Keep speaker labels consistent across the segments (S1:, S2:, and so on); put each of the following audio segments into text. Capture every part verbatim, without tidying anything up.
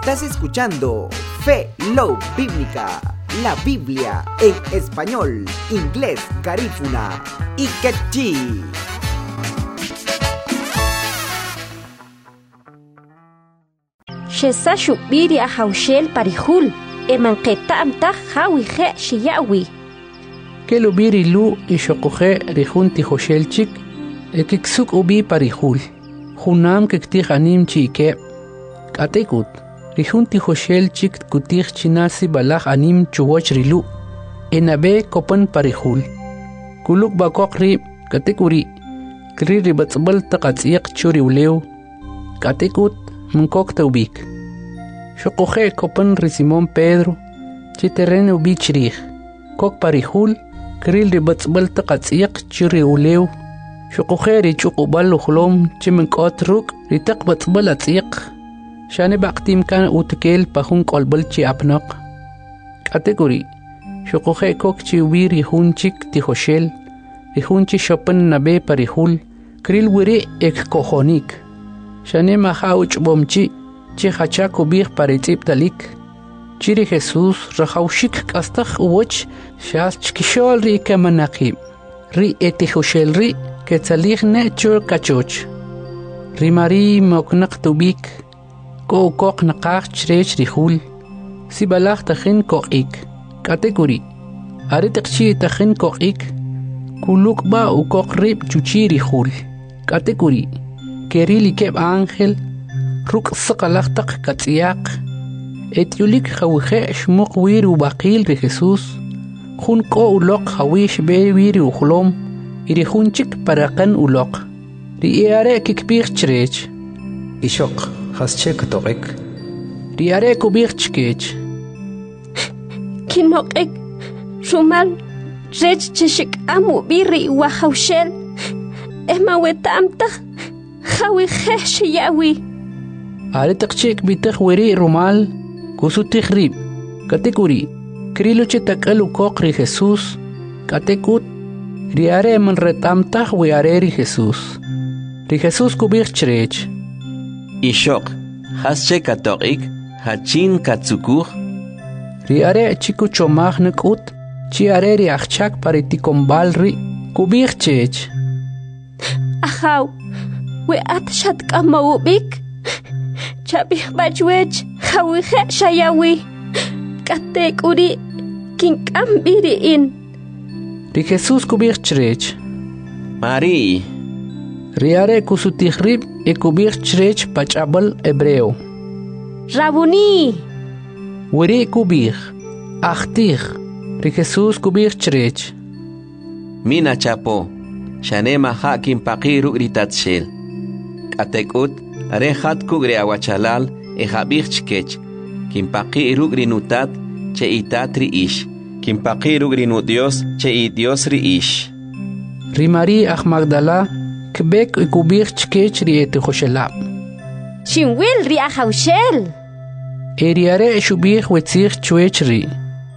S1: Estás escuchando Fe Love Bíblica, la Biblia en español, inglés, garífuna y quechí.
S2: Shesa shubiri a haushel parihul, emanqueta amta hawihe shiyawi.
S3: Que lo biri lu y shokoje rihunti hoshelchik, ekiksuk ubi parihul. Hunam kektih anim chike, katekut. Rihunti hoshelchik kutih chinasi balach anim chuwach rilu. Enabe kopan parihul. Kuluk bakok rib, katekuri. Kri ribatsbal takatsiyak churi uleu. Katekut. Mkok taubik. Shokoje kopan ri Simón Pedro, chiterren ubi chirih. Kok parihul, kril ribatsbal takatsiyak churi uleu. Shokoje ri chukubal uhlom chimenkot ruk ritak batsbal atsiyak. Shane baktim kan utkel pahun kolbal chi apnak. Kategori. Shokoje kok chi ubi rihunchik tihoshel. Rihunchi shopan nabe parihul. Kril wiri ek kohonik. Shane mahauch bomchi, chi hachako bir paritip talik. Chiri Jesús rahaushik kastach uwach, shas chkishol ri kamanaki. Ri etihoshel ri, ketzalich ne chur kachoch. Ri mari moknak tubik, ko ukok nakach chrech rihul. Si balach tachin kokik. Kategori. Aritakchi tachin kokik. Kuluk ba ukok rib chuchi rihul. Kategori. Kerili keb ángel, ruk sakalaktak katsiyak, etiulik hawihe shmuk wiru bakil ri Jesús, jun ko ulok hawish be wiri uhlom, iri junchik parakan ulok, ri iare kikbir chrech.
S4: Ishok, hasche katorik.
S3: Ri are kubir chkech.
S2: Kinokek, rumal, rech cheshik amu biri wahaushel, ema wetamta. Hawi heshi yawi.
S3: Aritakchik bitach wiri rumal, kusutich rib. Katekuri, krilo chitakalu kokri Jesús. Katekut, riare man retamtach wiare ri Jesús. Ri Jesús kubich chrech.
S5: Ishok, hasche katorik, hachin katsukur.
S3: Riare chiku chomach nekut, chiare ri achchak pariticombal ri, kubich chech.
S2: Ahaw. We atashat kamawubik. Chabih bajwej hawihe shayawi. Katek uri kinkam biriin.
S3: Ri Jesús kubich chrech.
S5: Mari.
S3: Riare kusutich rib e kubich chrech pachabal hebreo.
S2: Rabuni.
S3: Wiri kubich. Achtich. Ri Jesús kubich chrech.
S5: Mina chapo. Shanema hakim pakiru gritatshel. Atekut, arehat kugri awachalal, e habich chkech, kimpaki rugri nutat, che itatri ish, kimpaki rugri Dios, che i Dios ri ish.
S3: Rimari ach Magdala, kbek e kubich chkech ri ete hoshelab.
S2: Shinwil ri ahaushel.
S3: Eriare shubich wetzich chwech ri.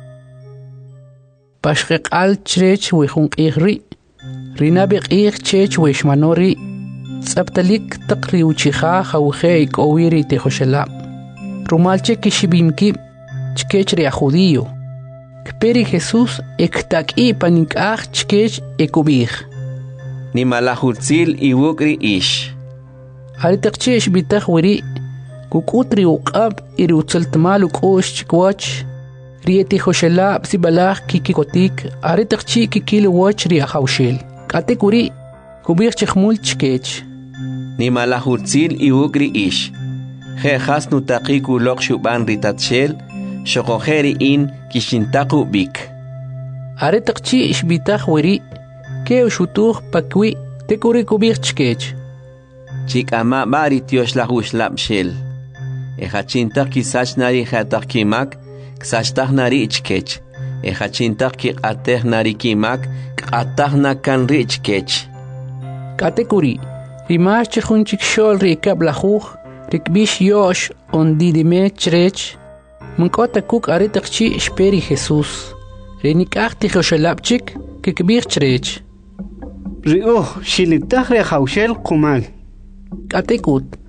S3: Pashkek al chrech wechunk ri. Rinabik ich chech weshmanori. Sabtalik takri uchiha hauhe ik owiri te hoshela. Rumalche kishibimki chkech ria judío. Kperi Jesús ektak i panikach chkech ekubich.
S5: Ni malahurtzil i wukri ish.
S3: Haritakchesh bitach wiri. Kukutri uqab iri utzaltmal ukosh chikwach. Rieti hoshela psibalach kikikotik. Haritakchi kikil wach ria haushel. Katekuri kubich chkhmul chkech.
S5: Ni malahurtzil i wukri ish. He has nutakiku lok shuban ritatshel, shokoheri in kishintaku bik.
S3: Aritakchi ishbitach wiri, ke ushutuch pakwi, tekuri kubich chkech.
S5: Chik ama bari tiosh lahush lapshel. E hachintak kisach nari hatak kimak, ksashtach nari chkech. E hachintak ki atech nari kimak, atach na kan rich kech.
S3: Katekuri. Rimash chkhunchik shol rikab lahuch, rikbish yosh on didime chrech. Munkota kuk aritakchi shperi Jesús. Renikachti hoshelapchik, kikbir chrech.
S6: Rio, shilitach re haushel kumal.
S3: Katekut.